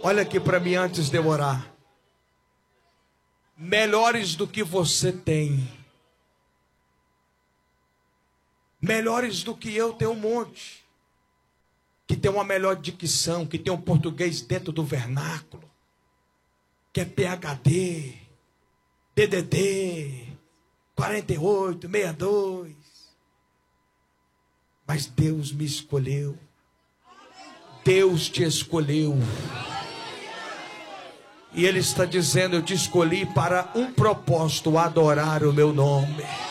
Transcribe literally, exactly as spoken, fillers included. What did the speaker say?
Olha aqui para mim antes de eu orar. Melhores do que você tem, melhores do que eu, tem um monte, que tem uma melhor dicção, que tem um português dentro do vernáculo, que é P H D, D D D, quarenta e oito, sessenta e dois. Mas Deus me escolheu. Deus te escolheu. E Ele está dizendo: eu te escolhi para um propósito, adorar o meu nome.